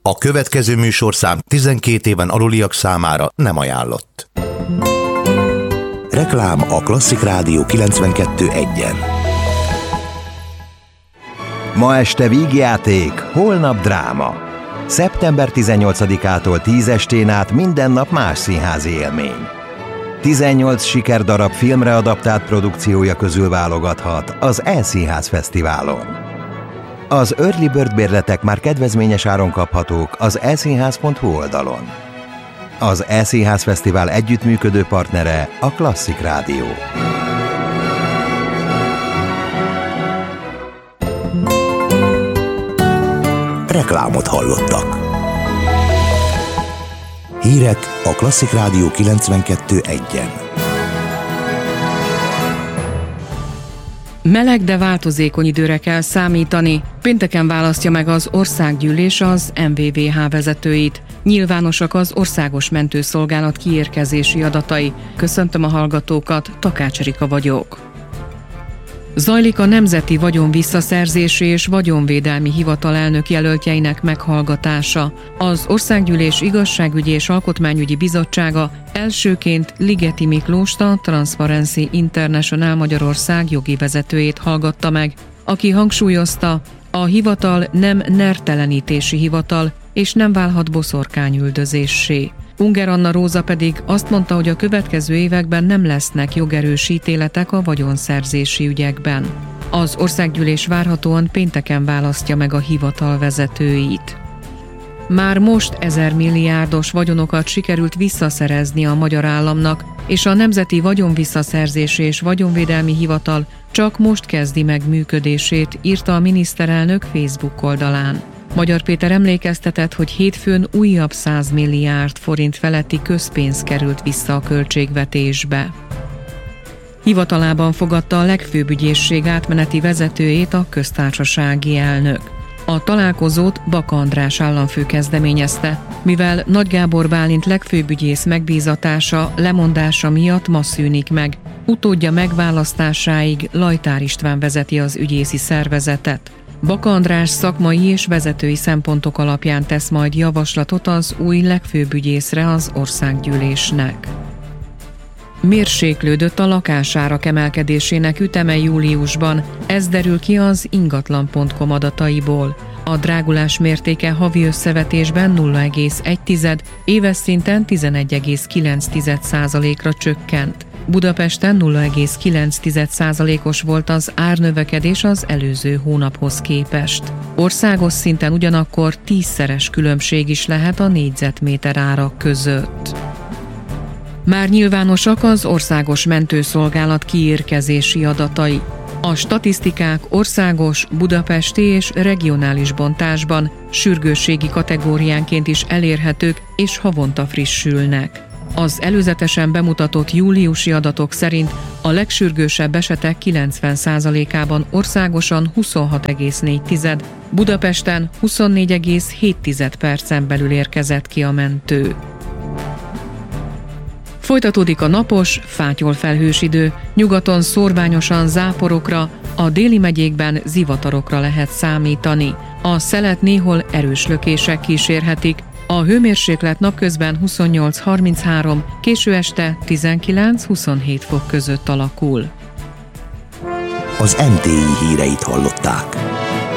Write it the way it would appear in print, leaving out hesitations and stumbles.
A következő műsorszám 12 éven aluliak számára nem ajánlott. Reklám a Klasszik Rádió 92.1-en. Ma este vígjáték, holnap dráma. Szeptember 18-ától 10 estén át minden nap más színházi élmény. 18 sikerdarab filmre adaptált produkciója közül válogathat az E-Színház Fesztiválon. Az Early Bird bérletek már kedvezményes áron kaphatók az eszínház.hu oldalon. Az E-Színház Fesztivál együttműködő partnere a Klasszik Rádió. Reklámot hallottak. Hírek a Klasszik Rádió 92.1-en. Meleg, de változékony időre kell számítani. Pénteken választja meg az Országgyűlés az MVVH vezetőit. Nyilvánosak az Országos Mentőszolgálat kiérkezési adatai. Köszöntöm a hallgatókat, Takács Erika vagyok. Zajlik a Nemzeti Vagyonvisszaszerzési és Vagyonvédelmi Hivatal elnök jelöltjeinek meghallgatása. Az Országgyűlés Igazságügyi és Alkotmányügyi Bizottsága elsőként Ligeti Miklóst, a Transparency International Magyarország jogi vezetőjét hallgatta meg, aki hangsúlyozta, a hivatal nem nertelenítési hivatal, és nem válhat boszorkányüldözéssé. Unger Anna Róza pedig azt mondta, hogy a következő években nem lesznek jogerős ítéletek a vagyonszerzési ügyekben. Az Országgyűlés várhatóan pénteken választja meg a hivatal vezetőit. Már most 1000 milliárdos vagyonokat sikerült visszaszerezni a magyar államnak, és a Nemzeti Vagyonvisszaszerzési és Vagyonvédelmi Hivatal csak most kezdi meg működését, írta a miniszterelnök Facebook oldalán. Magyar Péter emlékeztetett, hogy hétfőn újabb 100 milliárd forint feletti közpénz került vissza a költségvetésbe. Hivatalában fogadta a legfőbb ügyészség átmeneti vezetőjét a köztársasági elnök. A találkozót Baka András államfő kezdeményezte, mivel Nagy Gábor Bálint legfőbb ügyész megbízatása, lemondása miatt ma szűnik meg. Utódja megválasztásáig Lajtár István vezeti az ügyészi szervezetet. Baka András szakmai és vezetői szempontok alapján tesz majd javaslatot az új legfőbb ügyészre az Országgyűlésnek. Mérséklődött a lakásárak emelkedésének üteme júliusban, ez derül ki az ingatlan.com adataiból. A drágulás mértéke havi összevetésben 0,1, éves szinten 11,9%-ra csökkent. Budapesten 0,9%-os volt az árnövekedés az előző hónaphoz képest. Országos szinten ugyanakkor 10-szeres különbség is lehet a négyzetméter árak között. Már nyilvánosak az Országos Mentőszolgálat kiérkezési adatai. A statisztikák országos, budapesti és regionális bontásban, sürgősségi kategóriánként is elérhetők és havonta frissülnek. Az előzetesen bemutatott júliusi adatok szerint a legsürgősebb esetek 90%-ában országosan 26,4, Budapesten 24,7 percen belül érkezett ki a mentő. Folytatódik a napos, fátyol-felhős idő, nyugaton szórványosan záporokra, a déli megyékben zivatarokra lehet számítani. A szelet néhol erős lökések kísérhetik, a hőmérséklet napközben 28-33, késő este 19-27 fok között alakul. Az MTI híreit hallották.